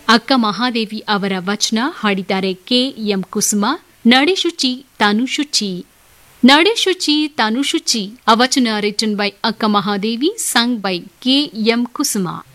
ಅಕ್ಕ ಮಹಾದೇವಿ ಅವರ ವಚನ ಹಾಡಿದ್ದಾರೆ ಕೆ.ಎಂ. ಕುಸುಮ. ನಡೆ ಶುಚಿ ತಾನು ಶುಚಿ, ನಡೆ ಶುಚಿ ತಾನು ಶುಚಿ. A ವಚನ written by ಅಕ್ಕ Mahadevi, sung by KM. Kusum.